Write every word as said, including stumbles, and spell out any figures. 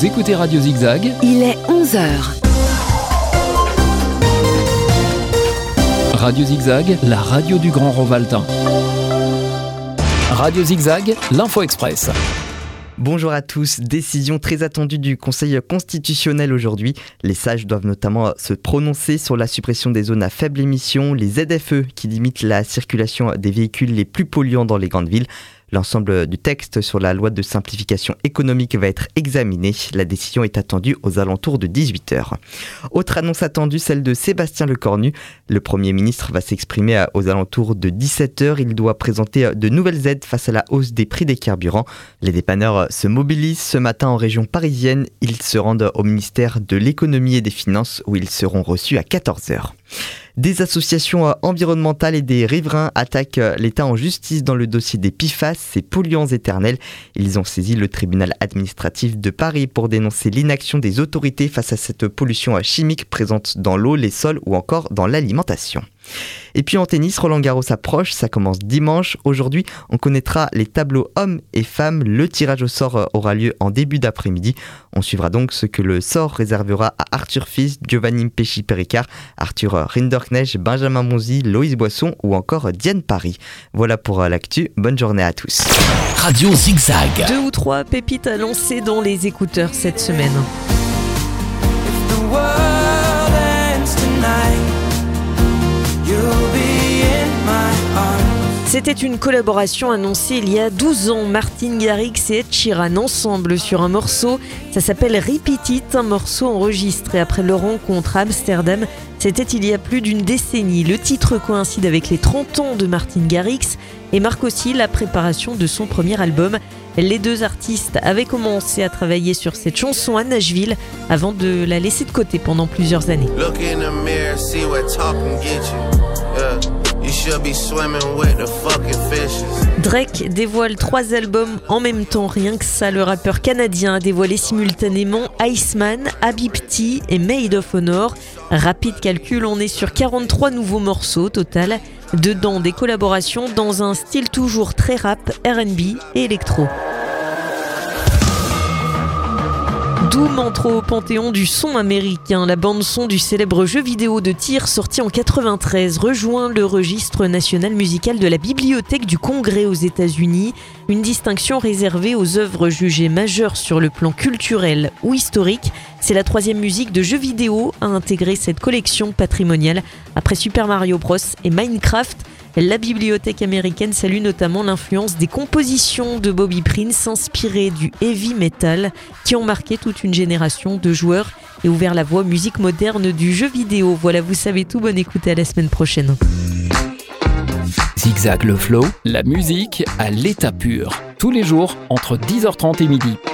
Vous écoutez Radio Zigzag. Il est onze heures. Radio Zigzag, la radio du Grand Rovaltain. Radio Zigzag, l'Info Express. Bonjour à tous. Décision très attendue du Conseil constitutionnel aujourd'hui. Les sages doivent notamment se prononcer sur la suppression des zones à faible émission, les Z F E qui limitent la circulation des véhicules les plus polluants dans les grandes villes. L'ensemble du texte sur la loi de simplification économique va être examiné. La décision est attendue aux alentours de dix-huit heures. Autre annonce attendue, celle de Sébastien Lecornu. Le Premier ministre va s'exprimer aux alentours de dix-sept heures. Il doit présenter de nouvelles aides face à la hausse des prix des carburants. Les dépanneurs se mobilisent ce matin en région parisienne. Ils se rendent au ministère de l'économie et des finances où ils seront reçus à quatorze heures. Des associations environnementales et des riverains attaquent l'État en justice dans le dossier des P F A S, ces polluants éternels. Ils ont saisi le tribunal administratif de Paris pour dénoncer l'inaction des autorités face à cette pollution chimique présente dans l'eau, les sols ou encore dans l'alimentation. Et puis en tennis, Roland Garros approche, ça commence dimanche. Aujourd'hui, on connaîtra les tableaux hommes et femmes. Le tirage au sort aura lieu en début d'après-midi. On suivra donc ce que le sort réservera à Arthur Fils, Giovanni Pesci-Péricard, Arthur Rinderknecht, Benjamin Bonzi, Loïs Boisson ou encore Diane Paris. Voilà pour l'actu. Bonne journée à tous. Radio Zigzag. Deux ou trois pépites à lancer dans les écouteurs cette semaine. C'était une collaboration annoncée il y a douze ans. Martin Garrix et Ed Sheeran ensemble sur un morceau. Ça s'appelle Repeat It, un morceau enregistré après leur rencontre à Amsterdam. C'était il y a plus d'une décennie. Le titre coïncide avec les trente ans de Martin Garrix et marque aussi la préparation de son premier album. Les deux artistes avaient commencé à travailler sur cette chanson à Nashville avant de la laisser de côté pendant plusieurs années. Look in the mirror, see what talking get you. Yeah. You should be swimming with the fucking fishes. Drake dévoile trois albums en même temps, rien que ça. Le rappeur canadien a dévoilé simultanément Iceman, Habibti et Maid of Honor. Rapide calcul, on est sur quarante-trois nouveaux morceaux au total. Dedans, des collaborations dans un style toujours très rap, R and B et électro. Doom entre au panthéon du son américain. La bande-son du célèbre jeu vidéo de tir sorti en quatre-vingt-treize rejoint le registre national musical de la Bibliothèque du Congrès aux États-Unis. Une distinction réservée aux œuvres jugées majeures sur le plan culturel ou historique. C'est la troisième musique de jeu vidéo à intégrer cette collection patrimoniale après Super Mario Bros et Minecraft. La bibliothèque américaine salue notamment l'influence des compositions de Bobby Prince inspirées du heavy metal qui ont marqué toute une génération de joueurs et ouvert la voie aux musiques modernes du jeu vidéo. Voilà, vous savez tout, bonne écoute et à la semaine prochaine. Zigzag le flow, la musique à l'état pur. Tous les jours entre dix heures trente et midi.